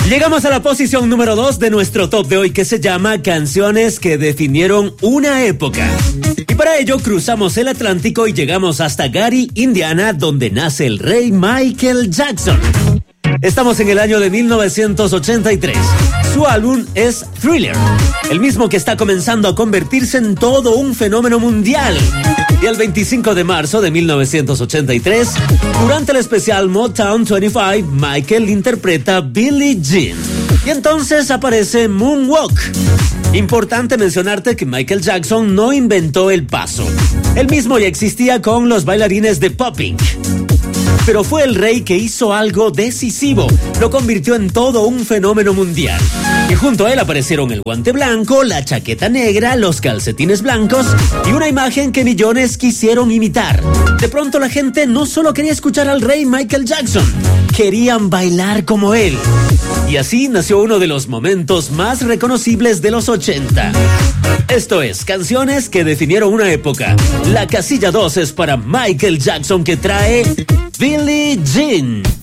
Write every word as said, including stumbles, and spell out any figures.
Llegamos a la posición número dos de nuestro top de hoy, que se llama Canciones que definieron una época. Y para ello cruzamos el Atlántico y llegamos hasta Gary, Indiana, donde nace el rey Michael Jackson. Estamos en el año de mil novecientos ochenta y tres. Su álbum es Thriller, el mismo que está comenzando a convertirse en todo un fenómeno mundial. Y el veinticinco de marzo de mil novecientos ochenta y tres, durante el especial Motown veinticinco, Michael interpreta Billie Jean. Y entonces aparece Moonwalk. Importante mencionarte que Michael Jackson no inventó el paso. El mismo ya existía con los bailarines de popping. Pero fue el rey que hizo algo decisivo, lo convirtió en todo un fenómeno mundial. Y junto a él aparecieron el guante blanco, la chaqueta negra, los calcetines blancos y una imagen que millones quisieron imitar. De pronto la gente no solo quería escuchar al rey Michael Jackson, querían bailar como él. Y así nació uno de los momentos más reconocibles de los ochenta. Esto es Canciones que definieron una época. La casilla dos es para Michael Jackson, que trae Billie Jean.